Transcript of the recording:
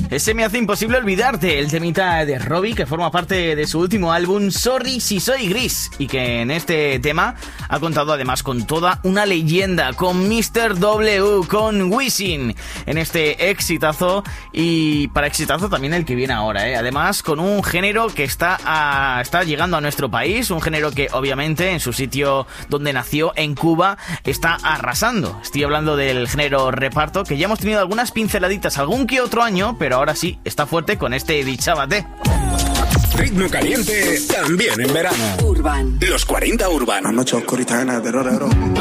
Ese Me hace imposible olvidarte, el temita de Robbie, que forma parte de su último álbum Sorry si soy gris, y que en este tema ha contado además con toda una leyenda, con Mr. W, con Wisin, en este exitazo, y para exitazo también el que viene ahora, además con un género que está llegando a nuestro país, un género que obviamente en su sitio donde nació, en Cuba, está arrasando. Estoy hablando del género reparto, que ya hemos tenido algunas pinceladitas algún que otro año, pero ahora sí está fuerte con este Dichábate. Ritmo caliente también en verano. Urban. Los 40 Urban. Una noche oscurita, de